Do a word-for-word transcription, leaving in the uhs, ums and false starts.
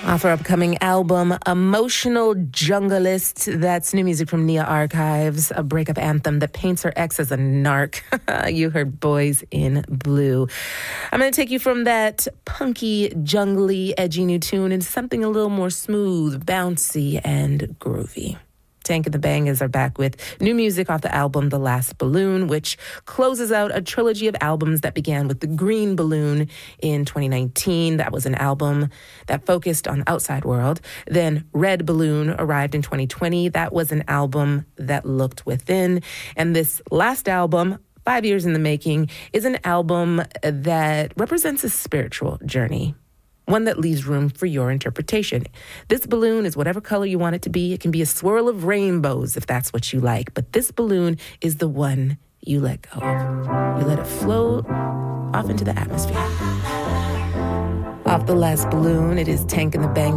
Off her upcoming album, Emotional Junglist. That's new music from Nia Archives, a breakup anthem that paints her ex as a narc. You heard Boys in Blue. I'm going to take you from that punky, jungly, edgy new tune into something a little more smooth, bouncy, and groovy. Tank and the Bangers are back with new music off the album The Last Balloon, which closes out a trilogy of albums that began with The Green Balloon in twenty nineteen. That was an album that focused on the outside world. Then Red Balloon arrived in twenty twenty. That was an album that looked within. And this last album, five years in the making, is an album that represents a spiritual journey, one that leaves room for your interpretation. This balloon is whatever color you want it to be. It can be a swirl of rainbows if that's what you like, but this balloon is the one you let go of. You let it float off into the atmosphere. Off The Last Balloon, it is Tank and the Bangers.